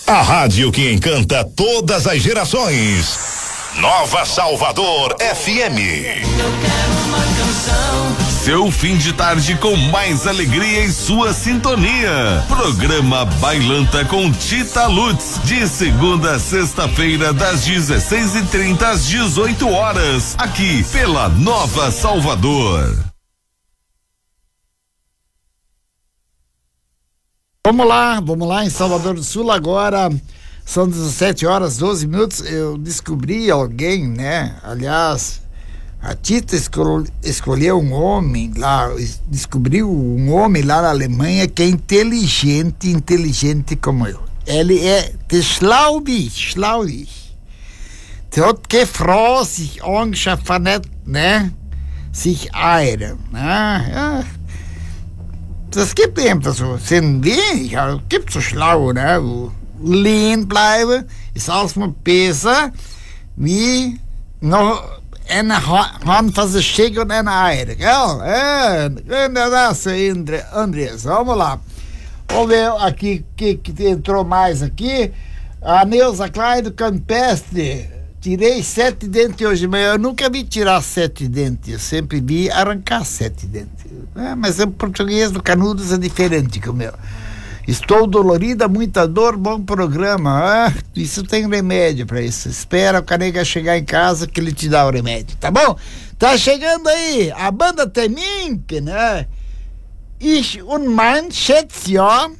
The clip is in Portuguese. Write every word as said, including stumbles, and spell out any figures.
A rádio que encanta todas as gerações. Nova Salvador F M. Eu quero uma canção. Seu fim de tarde com mais alegria em sua sintonia. Programa Bailanta com Tita Lutz, de segunda a sexta-feira, das dezesseis e trinta às dezoito horas, aqui pela Nova Salvador. Vamos lá, vamos lá em Salvador do Sul agora. São dezessete horas, doze minutos. Eu descobri alguém, né? Aliás, a Tita escol- escolheu um homem lá, descobriu um homem lá na Alemanha que é inteligente, inteligente como eu. Ele é de schlau wie ich, schlau wie ich. Der hat gefroren, sich angeschaffen, né? Sich eiern, né? Ja. Das gibt einfach so, sind wenig, aber gibt so schlau, ne? Lean bleiben ist alles mal besser wie noch eine Hand für sich schicken und eine Eier, gell? É, grande abraço aí, Andrés. Vamos lá. Vamos ver aqui que, que entrou mais aqui. A Neuza Klein do Campestre. Tirei sete dentes hoje, mas eu nunca vi tirar sete dentes. Eu sempre vi arrancar sete dentes. É, mas o português do Canudos é diferente que o meu. Estou dolorida, muita dor, bom programa. Ah, isso tem remédio pra isso. Espera o Canega chegar em casa que ele te dá o remédio, tá bom? Tá chegando aí a banda Temink, né? Ich und mein Schätzchen,